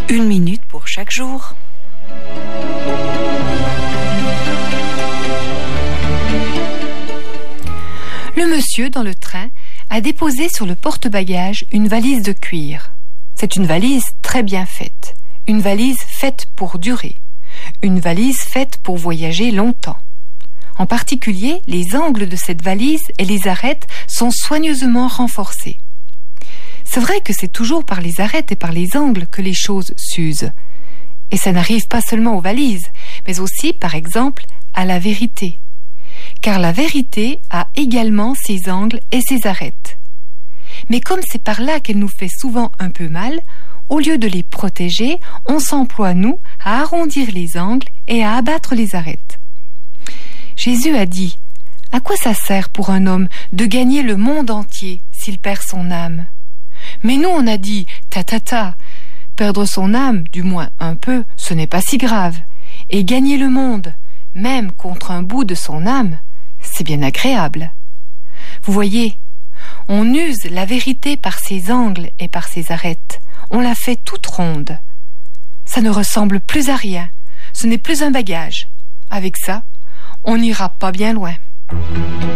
1 minute pour chaque jour. Le monsieur, dans le train, a déposé sur le porte-bagages une valise de cuir. C'est une valise très bien faite. Une valise faite pour durer. Une valise faite pour voyager longtemps. En particulier, les angles de cette valise et les arêtes sont soigneusement renforcés. C'est vrai que c'est toujours par les arêtes et par les angles que les choses s'usent. Et ça n'arrive pas seulement aux valises, mais aussi, par exemple, à la vérité. Car la vérité a également ses angles et ses arêtes. Mais comme c'est par là qu'elle nous fait souvent un peu mal, au lieu de les protéger, on s'emploie, nous, à arrondir les angles et à abattre les arêtes. Jésus a dit « À quoi ça sert pour un homme de gagner le monde entier s'il perd son âme ?» Mais nous, on a dit « Ta, perdre son âme, du moins un peu, ce n'est pas si grave. Et gagner le monde, même contre un bout de son âme, c'est bien agréable. » Vous voyez, on use la vérité par ses angles et par ses arêtes. On la fait toute ronde. Ça ne ressemble plus à rien. Ce n'est plus un bagage. Avec ça, on n'ira pas bien loin.